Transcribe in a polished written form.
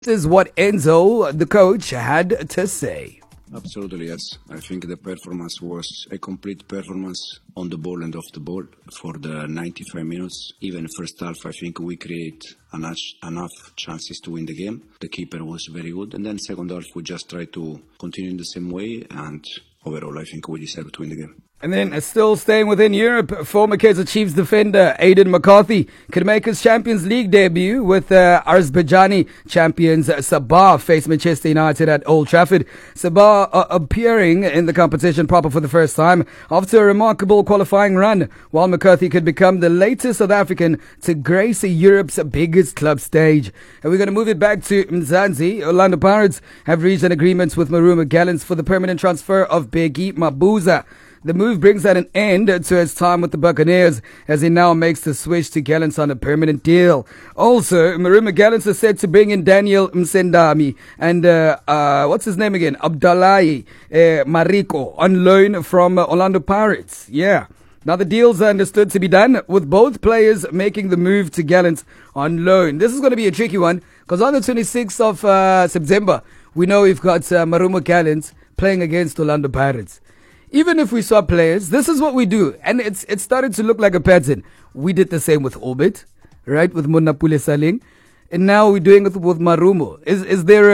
This is what Enzo, the coach, had to say. Absolutely, yes. I think the performance was a complete performance on the ball and off the ball for the 95 minutes. Even first half, I think we create enough chances to win the game. The keeper was very good. And then second half, we just try to continue in the same way. And overall, I think we deserve to win the game. And then, still staying within Europe, former Kaizer Chiefs defender Aiden McCarthy could make his Champions League debut with Azerbaijani champions Sabah face Manchester United at Old Trafford. Sabah appearing in the competition proper for the first time after a remarkable qualifying run, while McCarthy could become the latest South African to grace Europe's biggest club stage. And we're going to move it back to Mzansi. Orlando Pirates have reached an agreement with Maruma Gallants for the permanent transfer of Bheki Mabuza. The move brings at an end to his time with the Buccaneers as he now makes the switch to Gallants on a permanent deal. Also, Maruma Gallants is set to bring in Daniel Msendami and, what's his name again? Abdullahi Mariko on loan from Orlando Pirates. Yeah. Now the deals are understood to be done with both players making the move to Gallants on loan. This is going to be a tricky one because on the 26th of September, we know we've got Maruma Gallants playing against Orlando Pirates. Even if we swap players, this is what we do. And it started to look like a pattern. We did the same with Orbit, right? With Munapule Saling. And now we're doing it with Marumo. Is there